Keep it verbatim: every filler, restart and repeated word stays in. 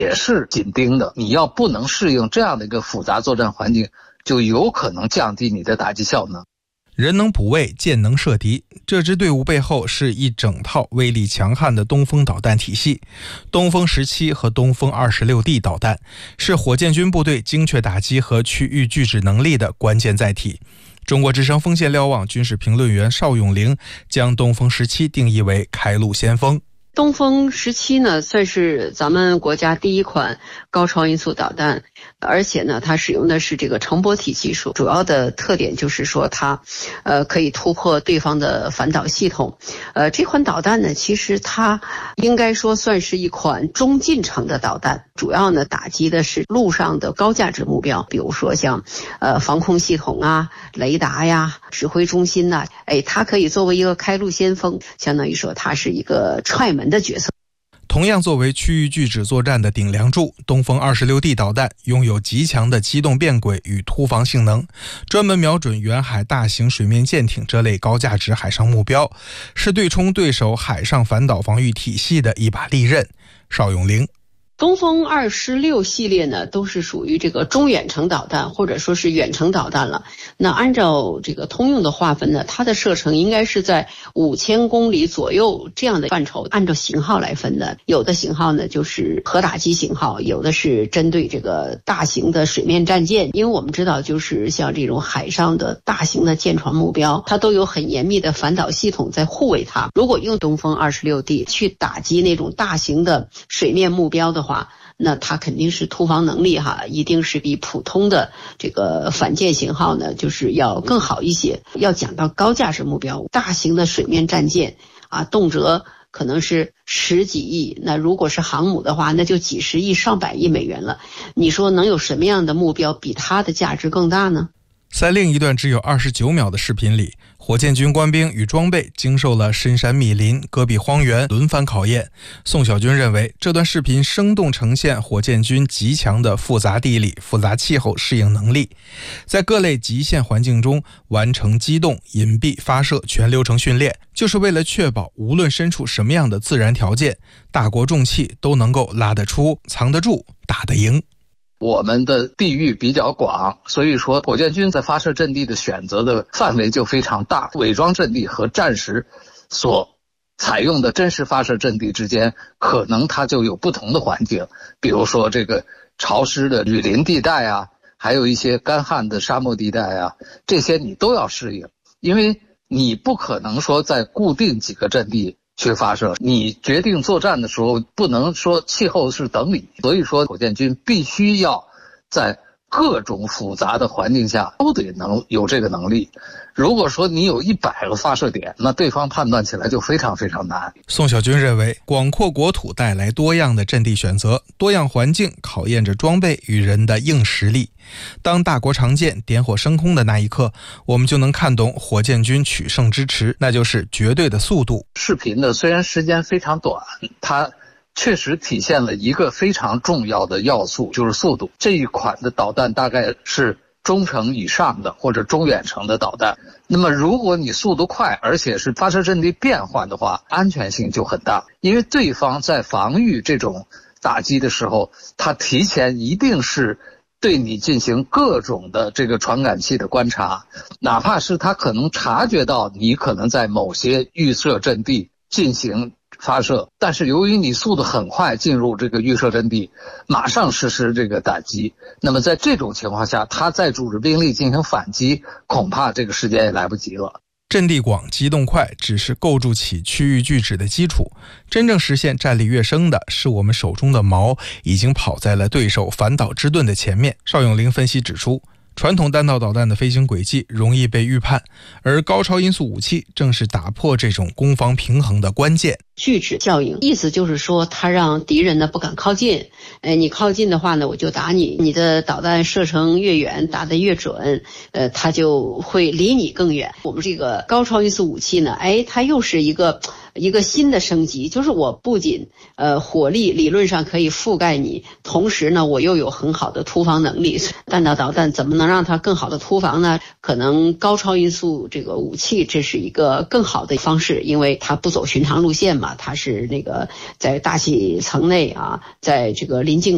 也是紧盯的。你要不能适应这样的一个复杂作战环境，就有可能降低你的打击效能。 人能补位，箭能射敌，这支队伍背后是一整套威力强悍的东风导弹体系。东风十七和东风 二十六 D 导弹是火箭军部队精确打击和区域拒止能力的关键载体。中国之声锋线瞭望军事评论员邵永龄将东风十七定义为开路先锋。 东风十七呢，算是咱们国家第一款高超音速导弹，而且呢，它使用的是这个成波体技术，主要的特点就是说它，呃，可以突破对方的反导系统。呃，这款导弹呢，其实它应该说算是一款中近程的导弹，主要呢打击的是陆上的高价值目标，比如说像呃防空系统啊、雷达呀、指挥中心呐、啊，哎，它可以作为一个开路先锋，相当于说它是一个踹门的角色。 同样作为区域拒止作战的顶梁柱，东风 二十六 D 导弹拥有极强的机动变轨与突防性能，专门瞄准远海大型水面舰艇这类高价值海上目标，是对冲对手海上反导防御体系的一把利刃。邵永龄， 东风二十六系列呢，都是属于这个中远程导弹或者说是远程导弹了。那按照这个通用的划分呢，它的射程应该是在五千公里左右这样的范畴，按照型号来分的。有的型号呢就是核打击型号，有的是针对这个大型的水面战舰。因为我们知道，就是像这种海上的大型的舰船目标，它都有很严密的反导系统在护卫它。如果用东风 二十六 D 去打击那种大型的水面目标的话，那它肯定是突防能力哈，一定是比普通的这个反舰型号呢，就是要更好一些。要讲到高价值目标，大型的水面战舰啊，动辄可能是十几亿，那如果是航母的话，那就几十亿、上百亿美元了。你说能有什么样的目标比它的价值更大呢？ 在另一段只有二十九秒的视频里，火箭军官兵与装备经受了深山密林、戈壁荒原轮番考验。宋小军认为，这段视频生动呈现火箭军极强的复杂地理、复杂气候适应能力，在各类极限环境中完成机动、隐蔽、发射全流程训练，就是为了确保无论身处什么样的自然条件，大国重器都能够拉得出、藏得住、打得赢。 我们的地域比较广，所以说火箭军在发射阵地的选择的范围就非常大。伪装阵地和战时所采用的真实发射阵地之间，可能它就有不同的环境，比如说这个潮湿的雨林地带啊，还有一些干旱的沙漠地带啊，这些你都要适应，因为你不可能说在固定几个阵地去发射，你决定作战的时候不能说气候是等你，所以说火箭军必须要在各种复杂的环境下都得能有这个能力。如果说你有一百个发射点，那对方判断起来就非常非常难。 宋小军认为，广阔国土带来多样的阵地选择，多样环境考验着装备与人的硬实力。当大国长剑点火升空的那一刻，我们就能看懂火箭军取胜之池，那就是绝对的速度。 视频呢，虽然时间非常短，它确实体现了一个非常重要的要素，就是速度。这一款的导弹大概是中程以上的或者中远程的导弹，那么如果你速度快，而且是发射阵地变换的话，安全性就很大。因为对方在防御这种打击的时候，他提前一定是对你进行各种的这个传感器的观察，哪怕是他可能察觉到你可能在某些预设阵地进行发射，但是由于你速度很快进入这个预设阵地，马上实施这个打击，那么在这种情况下，他再组织兵力进行反击，恐怕这个时间也来不及了。 阵地广、机动快只是构筑起区域拒止的基础，真正实现战力跃升的是我们手中的矛已经跑在了对手反导之盾的前面。邵永龄分析指出，传统弹道导弹的飞行轨迹容易被预判，而高超音速武器正是打破这种攻防平衡的关键。 拒止效应意思就是说，它让敌人呢不敢靠近，哎，你靠近的话呢，我就打你，你的导弹射程越远，打得越准，呃，它就会离你更远。我们这个高超音速武器呢，哎，它又是一个一个新的升级，就是我不仅呃火力理论上可以覆盖你，同时呢，我又有很好的突防能力。弹道导弹怎么能让它更好的突防呢？可能高超音速这个武器，这是一个更好的方式，因为它不走寻常路线嘛，它是那个在大气层内啊，在这个临近